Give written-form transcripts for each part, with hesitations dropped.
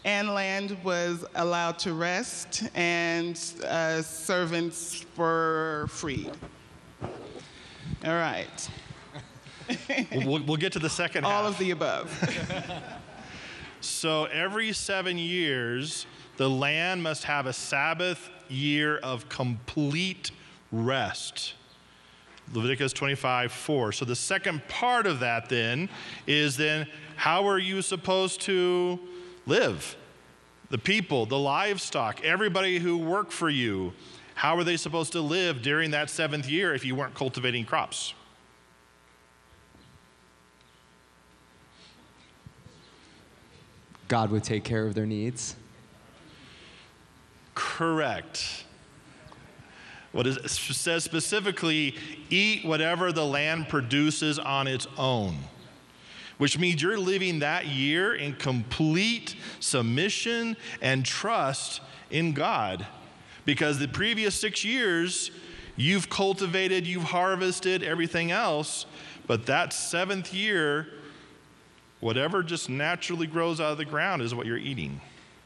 and land was allowed to rest, and servants were freed. All right. We'll get to the second half. All of the above. So every 7 years, the land must have a Sabbath year of complete rest. Leviticus 25:4. So the second part of that then is how are you supposed to live? The people, the livestock, everybody who worked for you, how are they supposed to live during that 7th year if you weren't cultivating crops? God would take care of their needs. Correct. What it says specifically, eat whatever the land produces on its own, which means you're living that year in complete submission and trust in God. Because the previous 6 years, you've cultivated, you've harvested, everything else, but that 7th year, whatever just naturally grows out of the ground is what you're eating.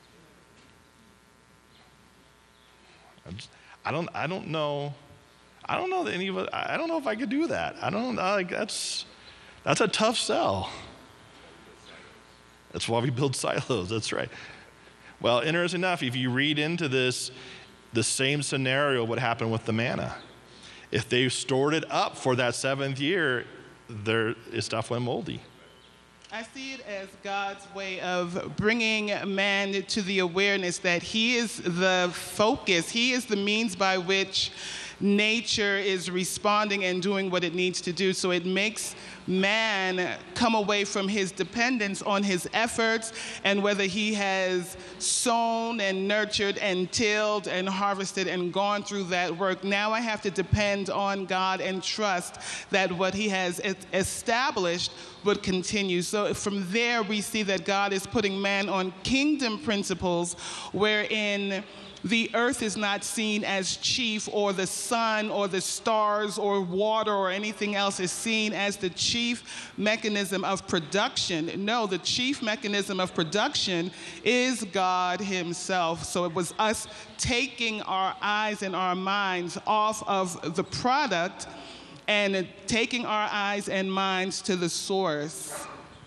I don't know that any of us, I don't know if I could do that. That's a tough sell. That's why we build silos, that's right. Well, interesting enough, if you read into this, the same scenario would happen with the manna. If they stored it up for that 7th year, stuff went moldy. I see it as God's way of bringing man to the awareness that he is the focus. He is the means by which nature is responding and doing what it needs to do. So it makes man come away from his dependence on his efforts and whether he has sown and nurtured and tilled and harvested and gone through that work. Now I have to depend on God and trust that what he has established would continue. So from there we see that God is putting man on kingdom principles wherein the earth is not seen as chief, or the sun or the stars or water or anything else is seen as the chief mechanism of production. No, the chief mechanism of production is God himself. So it was us taking our eyes and our minds off of the product and taking our eyes and minds to the source.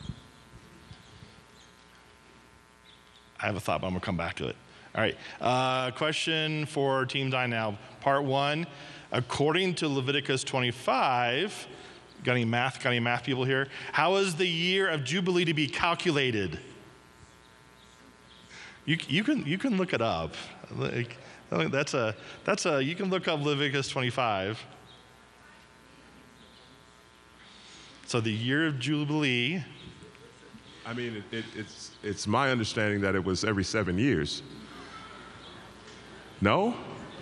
I have a thought, but I'm going to come back to it. All right, question for Team Dine now. Part 1, according to Leviticus 25, got any math people here? How is the year of Jubilee to be calculated? You can look it up. You can look up Leviticus 25. So the year of Jubilee. I mean, it's my understanding that it was every 7 years. No?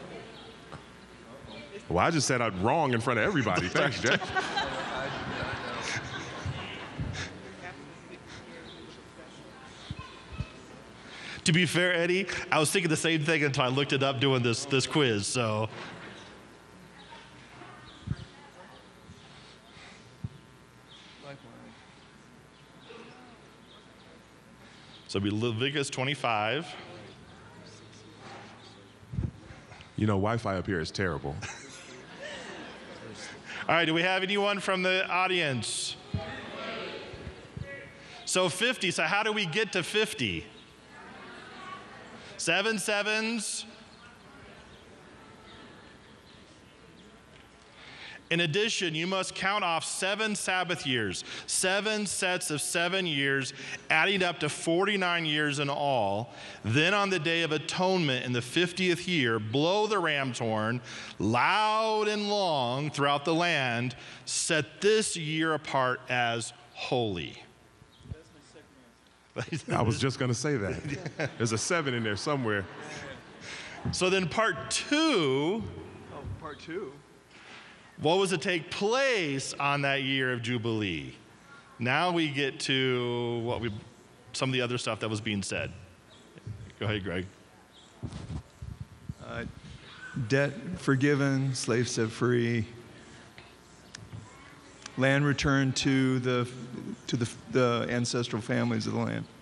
Well, I just said I'm wrong in front of everybody. Thanks, Jeff. To be fair, Eddie, I was thinking the same thing until I looked it up doing this quiz, so. So it'll be Leviticus 25. You know, Wi-Fi up here is terrible. All right, do we have anyone from the audience? So 50, so how do we get to 50? 7 sevens. In addition, you must count off 7 Sabbath years, 7 sets of 7 years, adding up to 49 years in all. Then on the Day of Atonement in the 50th year, blow the ram's horn loud and long throughout the land. Set this year apart as holy. I was just going to say that. There's a 7 in there somewhere. So then part 2. Oh, part 2. What was to take place on that year of Jubilee? Now we get to some of the other stuff that was being said. Go ahead, Greg. Debt forgiven, slaves set free, land returned to the ancestral families of the land.